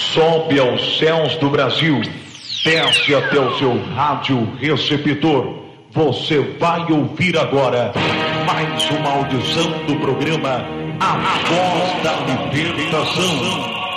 sobe aos céus do Brasil, desce até o seu rádio receptor. Você vai ouvir agora mais uma audição do programa A Voz da Libertação.